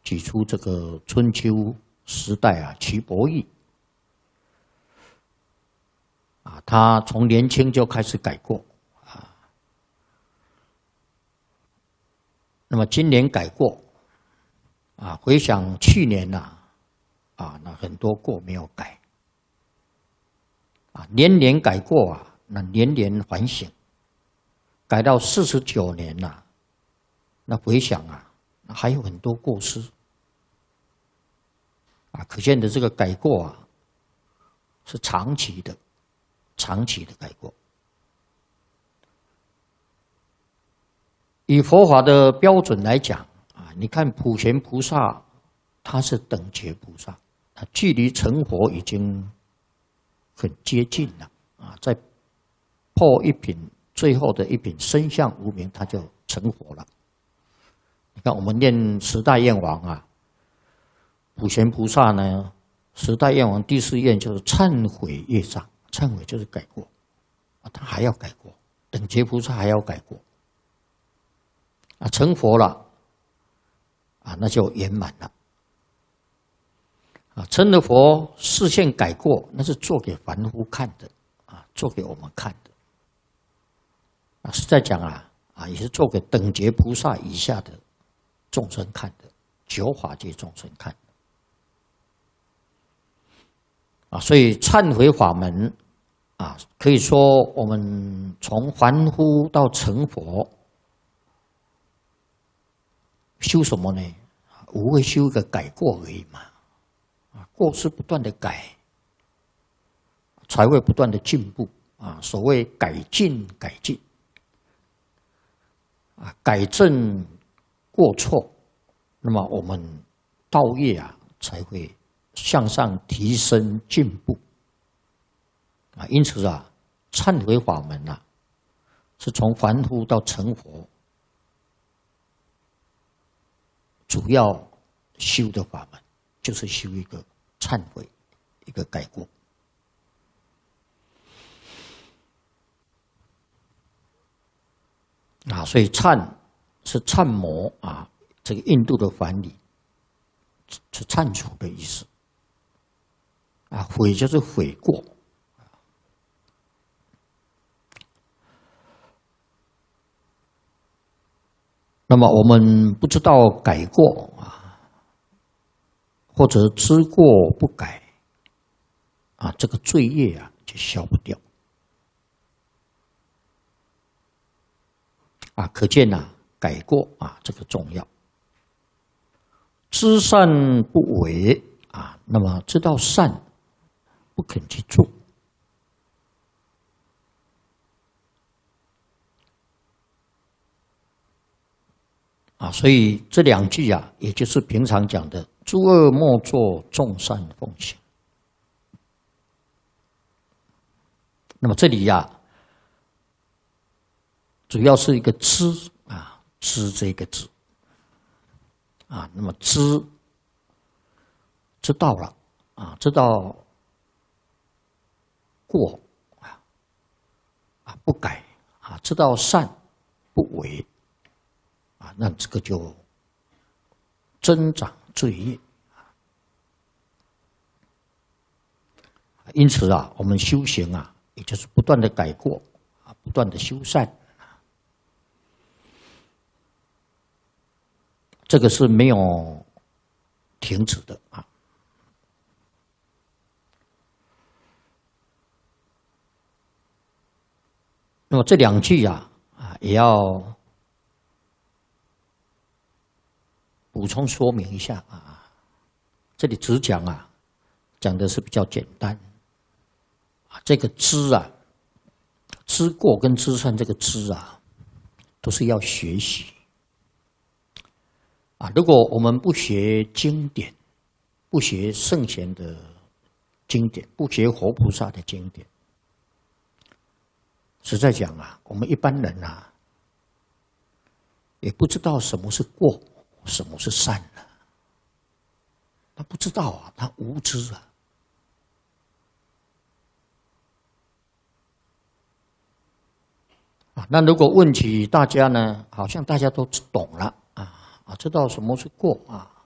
举出这个春秋时代啊，岐伯义啊，他从年轻就开始改过啊。那么今年改过啊，回想去年呐啊，那很多过没有改啊，年年改过啊，那年年反省，改到49年呐，那回想啊，还有很多过失啊，可见的这个改过啊，是长期的改过。以佛法的标准来讲啊，你看普贤菩萨，他是等觉菩萨，他距离成佛已经很接近了啊，在破一品最后的一品身相无明，他就成佛了。你看我们念十大愿王啊，普贤菩萨呢，十大愿王第4愿就是忏悔业障，忏悔就是改过啊，他还要改过，等觉菩萨还要改过啊，成佛了啊，那就圆满了啊。成了佛，视线改过，那是做给凡夫看的啊，做给我们看的啊。实在讲啊，也是做给等觉菩萨以下的众生看的，九法界众生看的啊。所以忏悔法门啊，可以说我们从凡夫到成佛，修什么呢？无非修一个改过而已嘛。啊，过失不断的改，才会不断的进步啊。所谓改进啊，改正过错，那么我们道业啊才会向上提升进步啊。因此啊，忏悔法门啊，是从凡夫到成佛主要修的法门，就是修一个忏悔，一个改过啊。所以忏是忏魔啊，这个印度的梵语是忏除的意思啊，悔就是悔过。那么我们不知道改过啊，或者知过不改啊，这个罪业啊就消不掉啊。可见啊，改过啊这个重要。知善不为啊，那么知道善不肯去做啊。所以这2句啊，也就是平常讲的“诸恶莫作，众善奉行”。那么这里呀，主要是一个知啊，知这个字啊。那么知道了啊，知道过啊不改啊，知道善不为啊，那这个就增长罪业。因此啊，我们修行啊，也就是不断的改过啊，不断的修善，这个是没有停止的啊。那么这2句啊，也要补充说明一下啊。这里只讲啊，讲的是比较简单啊。这个知啊，知过跟知善这个知啊，都是要学习啊。如果我们不学经典，不学圣贤的经典，不学活菩萨的经典，实在讲啊，我们一般人啊，也不知道什么是过，什么是善呢？他不知道啊，他无知啊。那如果问起大家呢，好像大家都懂了啊，知道什么是过啊，